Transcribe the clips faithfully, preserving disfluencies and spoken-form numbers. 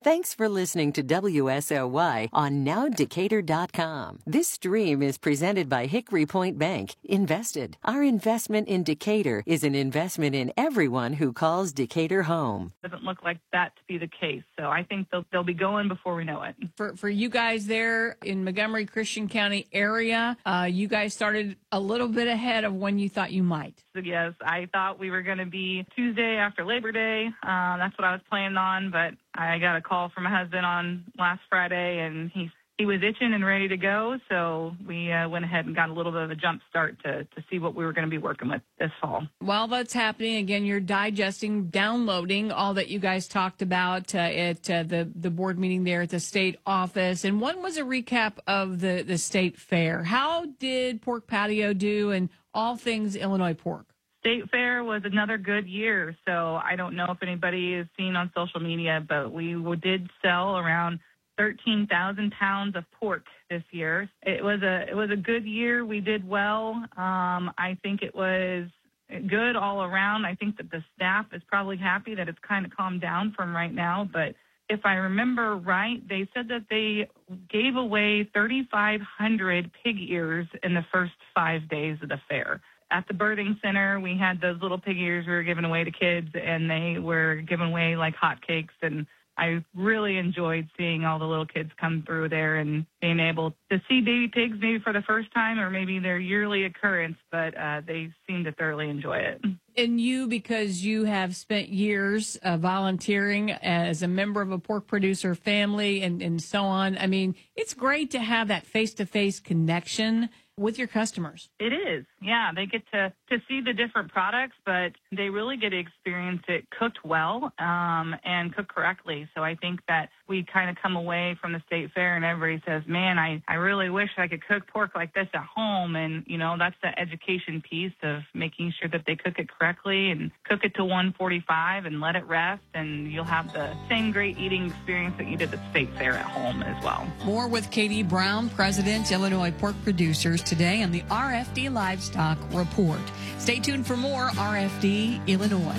Thanks for listening to W S L Y on now decatur dot com. This stream is presented by Hickory Point Bank. Invested. Our investment in Decatur is an investment in everyone who calls Decatur home. Doesn't look like that to be the case. So I think they'll, they'll be going before we know it. For for you guys there in Montgomery, Christian County area, uh, you guys started a little bit ahead of when you thought you might. So yes, I thought we were going to be Tuesday after Labor Day. Uh, that's what I was planning on, but I got a call from my husband on last Friday, and he he was itching and ready to go, so we uh, went ahead and got a little bit of a jump start to, to see what we were going to be working with this fall. While that's happening, again, you're digesting, downloading all that you guys talked about uh, at uh, the, the board meeting there at the state office, and one was a recap of the, the state fair. How did Pork Patio do and all things Illinois pork? State Fair was another good year, so I don't know if anybody has seen on social media, but we did sell around thirteen thousand pounds of pork this year. It was a it was a good year. We did well. Um, I think it was good all around. I think that the staff is probably happy that it's kind of calmed down from right now, but if I remember right, they said that they gave away thirty-five hundred pig ears in the first five days of the fair. At the birthing center, we had those little pig ears we were giving away to kids, and they were given away like hotcakes. And I really enjoyed seeing all the little kids come through there and being able to see baby pigs maybe for the first time or maybe their yearly occurrence, but uh, they seem to thoroughly enjoy it. And you, because you have spent years uh, volunteering as a member of a pork producer family and, and so on, I mean, it's great to have that face-to-face connection with your customers. It is. Yeah, they get to, to see the different products, but they really get to experience it cooked well um, and cooked correctly. So I think that we kind of come away from the state fair and everybody says, man, I, I really wish I could cook pork like this at home. And, you know, that's the education piece of making sure that they cook it correctly and cook it to one forty-five and let it rest. And you'll have the same great eating experience that you did at the state fair at home as well. More with Katie Brown, President, Illinois Pork Producers, today on the R F D Livestock Report. Stay tuned for more R F D Illinois.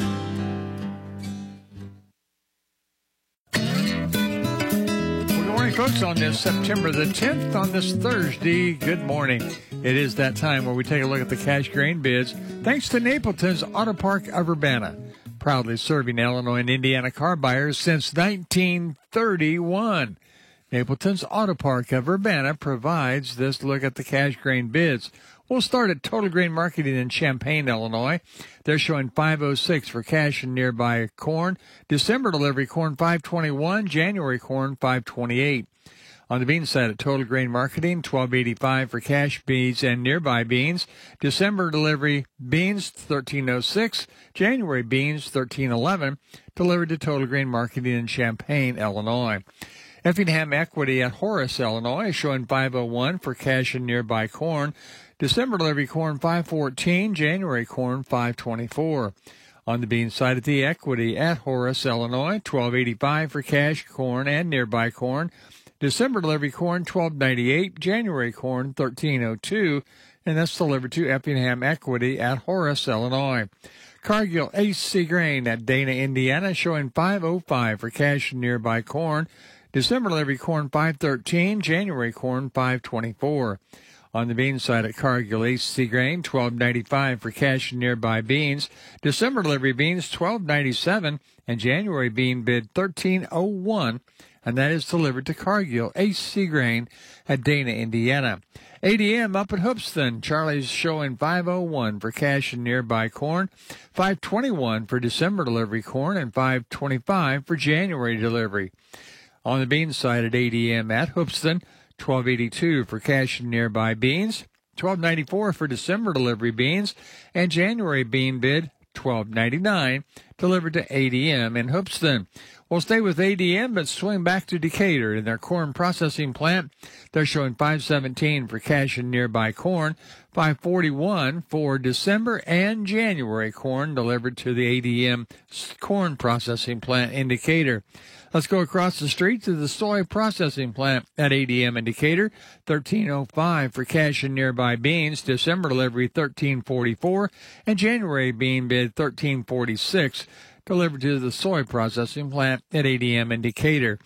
Good morning, folks, on this September the tenth, on this Thursday. Good morning. It is that time where we take a look at the cash grain bids, thanks to Napleton's Auto Park of Urbana, proudly serving Illinois and Indiana car buyers since nineteen thirty-one. Napleton's Auto Park of Urbana provides this look at the cash grain bids. We'll start at Total Grain Marketing in Champaign, Illinois. They're showing five oh six for cash and nearby corn. December delivery corn five twenty-one, January corn five twenty-eight. On the bean side at Total Grain Marketing, twelve eighty-five for cash beans and nearby beans. December delivery beans thirteen oh six, January beans thirteen eleven, delivered to Total Grain Marketing in Champaign, Illinois. Effingham Equity at Horace, Illinois, showing five oh one for cash and nearby corn. December delivery corn five fourteen, January corn five twenty-four. On the bean side at the Equity at Horace, Illinois, twelve eighty-five for cash corn and nearby corn. December delivery corn twelve ninety-eight, January corn thirteen oh two, and that's delivered to Effingham Equity at Horace, Illinois. Cargill Ace C Grain at Dana, Indiana, showing five oh five for cash and nearby corn. December delivery corn five thirteen, January corn five twenty-four. On the bean side at Cargill Ace C Grain, twelve ninety-five for cash and nearby beans. December delivery beans twelve ninety-seven, and January bean bid thirteen oh one, and that is delivered to Cargill Ace C Grain at Dana, Indiana. A D M up at Hoopston, Charlie's showing five oh one for cash and nearby corn, five twenty-one for December delivery corn, and five twenty-five for January delivery. On the bean side at A D M at Hoopston, twelve eighty-two for cash and nearby beans, twelve ninety-four for December delivery beans, and January bean bid twelve ninety-nine, delivered to A D M in Hoopston. We'll stay with A D M, but swing back to Decatur in their corn processing plant. They're showing five seventeen for cash and nearby corn, five forty-one for December and January corn, delivered to the A D M corn processing plant in Decatur. Let's go across the street to the soy processing plant at A D M in Decatur. thirteen oh five for cash and nearby beans. December delivery thirteen forty-four, and January bean bid thirteen forty-six, delivered to the soy processing plant at A D M in Decatur.